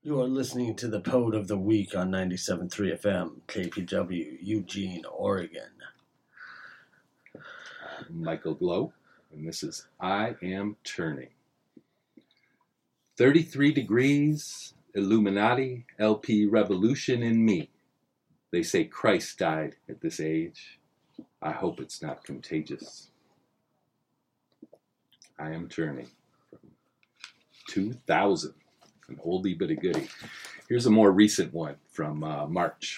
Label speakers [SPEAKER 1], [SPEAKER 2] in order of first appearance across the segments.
[SPEAKER 1] You are listening to the Poet of the Week on 97.3 FM, KPW, Eugene, Oregon.
[SPEAKER 2] I'm Michael Glow, and this is I Am Turning. 33 degrees, Illuminati, LP revolution in me. They say Christ died at this age. I hope it's not contagious. I Am Turning from 2000. An oldie but a goodie. Here's a more recent one from March.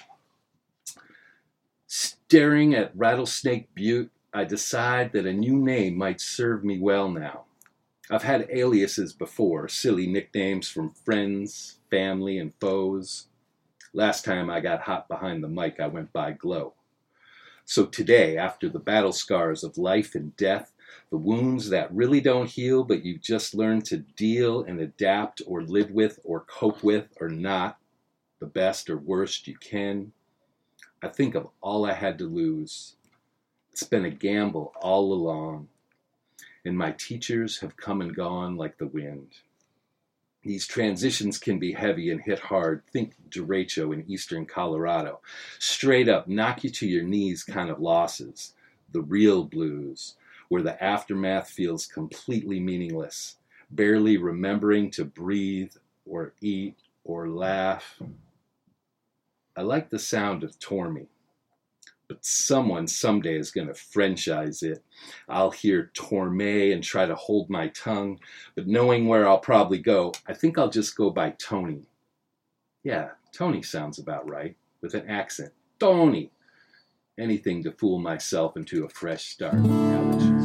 [SPEAKER 2] Staring at Rattlesnake Butte, I decide that a new name might serve me well now. I've had aliases before, silly nicknames from friends, family, and foes. Last time I got hot behind the mic, I went by Glow. So today, after the battle scars of life and death, the wounds that really don't heal, but you just learn to deal and adapt or live with or cope with or not, the best or worst you can. I think of all I had to lose. It's been a gamble all along, and my teachers have come and gone like the wind. These transitions can be heavy and hit hard. Think derecho in eastern Colorado. Straight up, knock you to your knees kind of losses. The real blues, where the aftermath feels completely meaningless, barely remembering to breathe or eat or laugh. I like the sound of Torme, but someone someday is going to franchise it. I'll hear Torme and try to hold my tongue, but knowing where I'll probably go, I think I'll just go by Tony. Yeah, Tony sounds about right, with an accent. Tony! Anything to fool myself into a fresh start. Amateurs.